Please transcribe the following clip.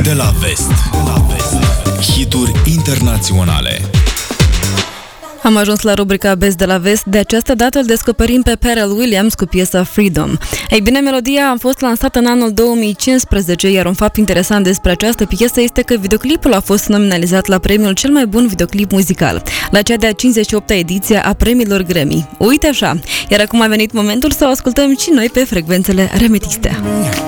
De la Vest. Hituri internaționale. Am ajuns la rubrica Best de la Vest. De această dată îl descoperim pe Pharrell Williams cu piesa Freedom. Ei bine, melodia a fost lansată în anul 2015, iar un fapt interesant despre această piesă este că videoclipul a fost nominalizat la premiul cel mai bun videoclip muzical, la cea de-a 58-a ediție a premiilor Grammy. Uite așa! Iar acum a venit momentul să o ascultăm și noi pe frecvențele remetiste.